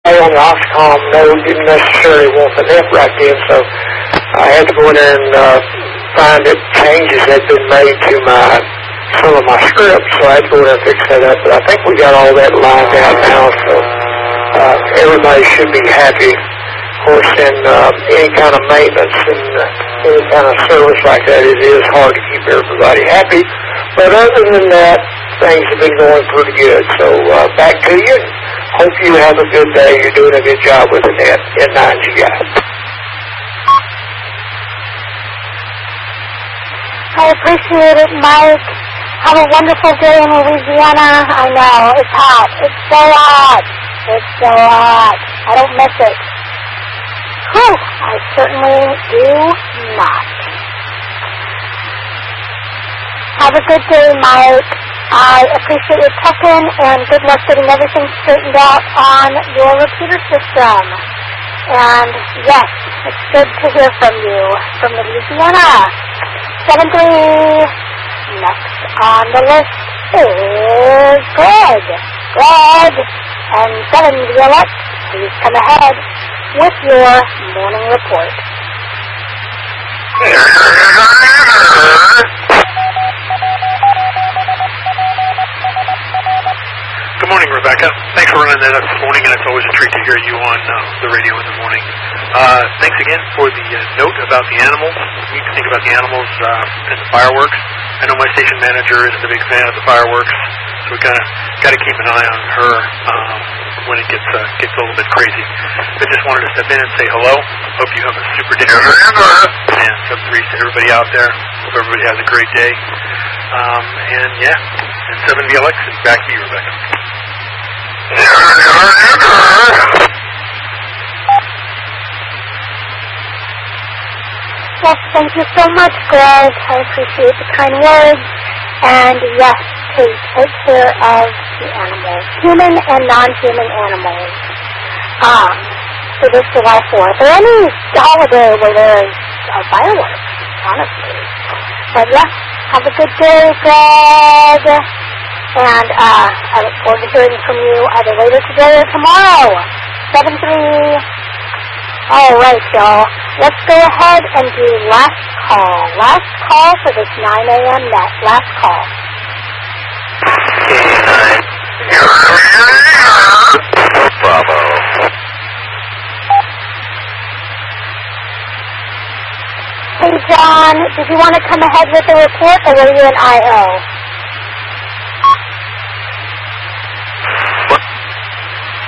on the Oxcom node didn't necessarily want the net right then, so I had to go in there and find that changes had been made to some of my scripts, so I had to go in there and fix that up. But I think we got all that lined out now, so everybody should be happy. Of course, in any kind of maintenance and any kind of service like that, it is hard to keep everybody happy. But other than that, things have been going pretty good. So back to you. Hope you have a good day. You're doing a good job with the net. N9 you guys. I appreciate it, Mike. Have a wonderful day in Louisiana. I know, it's hot. It's so hot. It's so hot. I don't miss it. Whew, I certainly do not. Have a good day, Mike. I appreciate your check-in and good luck getting everything straightened out on your repeater system. And yes, it's good to hear from you from Louisiana. 7-3. Next on the list is Greg. Greg and 7 Violet, please come ahead with your morning report. Good morning, Rebecca. Thanks for running that up this morning, and it's always a treat to hear you on the radio in the morning. Thanks again for the note about the animals. We need to think about the animals and the fireworks. I know my station manager isn't a big fan of the fireworks, so we got to keep an eye on her when it gets a little bit crazy. I just wanted to step in and say hello. Hope you have a super day. And 7-3 to everybody out there. Hope everybody has a great day. And yeah, and 7VLX, and back to you, Rebecca. Yes, thank you so much, Greg. I appreciate the kind words. And yes, please take care of the animals, human and non-human animals. For this July 4th, or any holiday where there's fireworks, honestly. But yes, have a good day, Greg. And I look forward to hearing from you either later today or tomorrow. 7-3. All right, y'all. Let's go ahead and do last call. Last call for this 9 a.m. net. Last call. Bravo. Hey, John, did you want to come ahead with the report, or were you an I.O.?